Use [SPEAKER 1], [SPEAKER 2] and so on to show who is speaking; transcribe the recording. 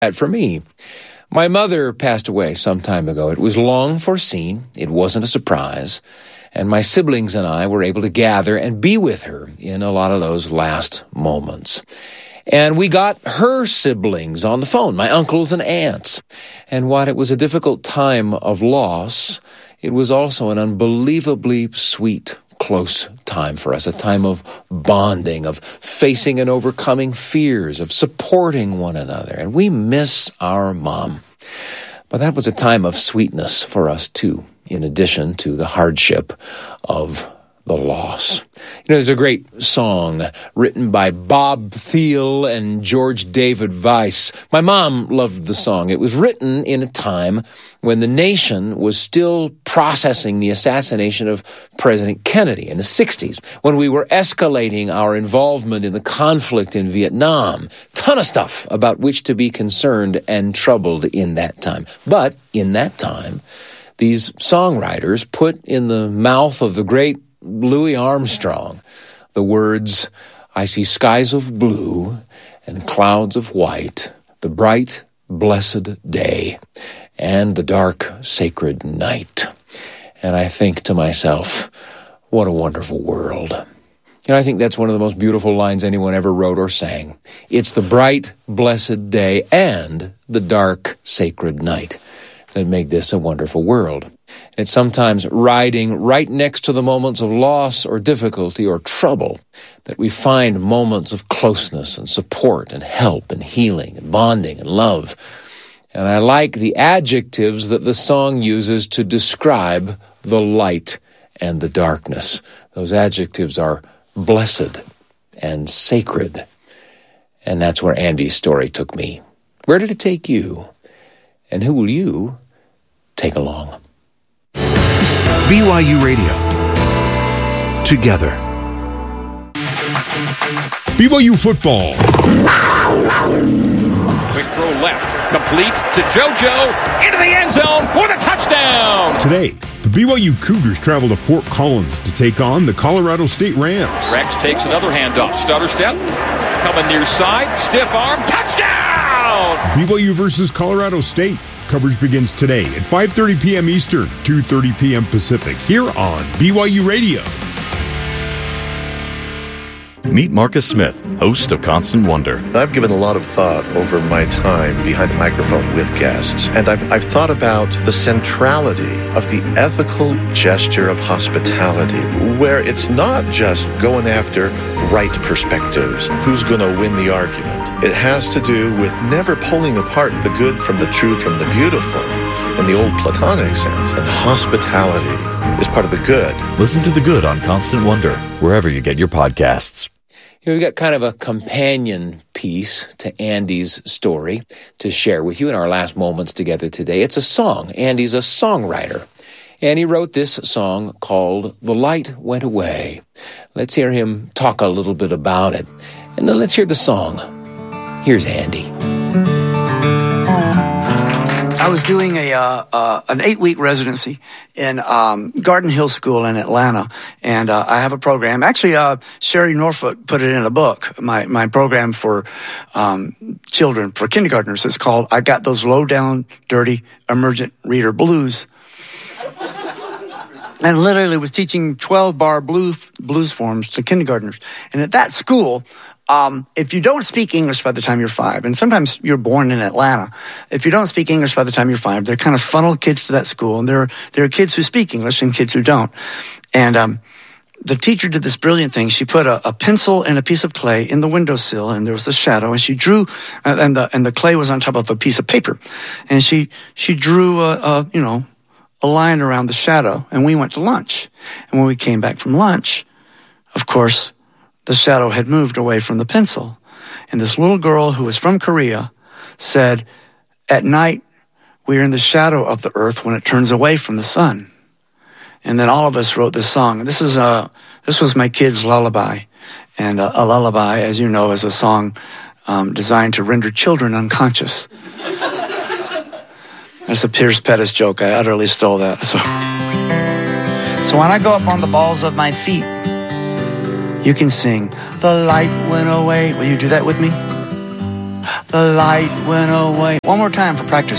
[SPEAKER 1] That for me. My mother passed away some time ago. It was long foreseen. It wasn't a surprise. And my siblings and I were able to gather and be with her in a lot of those last moments. And we got her siblings on the phone, my uncles and aunts. And while it was a difficult time of loss, it was also an unbelievably sweet, close time for us, a time of bonding, of facing and overcoming fears, of supporting one another. And we miss our mom. But that was a time of sweetness for us, too, in addition to the hardship of the loss. You know, there's a great song written by Bob Thiele and George David Weiss. My mom loved the song. It was written in a time when the nation was still processing the assassination of President Kennedy in the 60s, when we were escalating our involvement in the conflict in Vietnam. Ton of stuff about which to be concerned and troubled in that time. But in that time, these songwriters put in the mouth of the great Louis Armstrong the words, "I see skies of blue and clouds of white, the bright, blessed day, and the dark, sacred night." And I think to myself, what a wonderful world. You know, I think that's one of the most beautiful lines anyone ever wrote or sang. It's the bright, blessed day and the dark, sacred night that make this a wonderful world. It's sometimes riding right next to the moments of loss or difficulty or trouble that we find moments of closeness and support and help and healing and bonding and love. And I like the adjectives that the song uses to describe the light and the darkness. Those adjectives are blessed and sacred. And that's where Andy's story took me. Where did it take you? And who will you take along?
[SPEAKER 2] BYU Radio. Together.
[SPEAKER 3] BYU football.
[SPEAKER 4] Quick throw left. Complete to JoJo. Into the end zone for the touchdown.
[SPEAKER 3] Today, the BYU Cougars travel to Fort Collins to take on the Colorado State Rams.
[SPEAKER 4] Rex takes another handoff. Stutter step. Coming near side. Stiff arm. Touchdown!
[SPEAKER 3] BYU versus Colorado State. Coverage begins today at 5:30 p.m. Eastern, 2:30 p.m. Pacific, here on BYU Radio.
[SPEAKER 5] Meet Marcus Smith, host of Constant Wonder.
[SPEAKER 6] I've given a lot of thought over my time behind a microphone with guests, and I've thought about the centrality of the ethical gesture of hospitality, where it's not just going after right perspectives, who's going to win the argument. It has to do with never pulling apart the good from the true from the beautiful in the old Platonic sense, and hospitality is part of the good.
[SPEAKER 5] Listen to The Good on Constant Wonder, wherever you get your podcasts.
[SPEAKER 1] You know, we've got kind of a companion piece to Andy's story to share with you in our last moments together today. It's a song. Andy's a songwriter, and he wrote this song called "The Light Went Away." Let's hear him talk a little bit about it, and then let's hear the song. Here's Andy.
[SPEAKER 7] I was doing an 8-week residency in Garden Hill School in Atlanta, and I have a program. Actually, Sherry Norfolk put it in a book. My program for children, for kindergartners, is called "I Got Those Low Down, Dirty, Emergent Reader Blues." And literally was teaching 12-bar blues forms to kindergartners. And at that school, if you don't speak English by the time you're 5, and sometimes you're born in Atlanta, if you don't speak English by the time you're 5, they're kind of funneled kids to that school. And there are kids who speak English and kids who don't. And the teacher did this brilliant thing. She put a pencil and a piece of clay in the windowsill, and there was a shadow, and she drew, and the clay was on top of a piece of paper. And she drew a line around the shadow, and we went to lunch. And when we came back from lunch, of course, the shadow had moved away from the pencil. And this little girl who was from Korea said, "At night, we are in the shadow of the earth when it turns away from the sun." And then all of us wrote this song. This was my kid's lullaby. And a lullaby, as you know, is a song designed to render children unconscious. That's a Pierce Pettis joke. I utterly stole that. So when I go up on the balls of my feet, you can sing, "The light went away." Will you do that with me? The light went away. One more time for practice.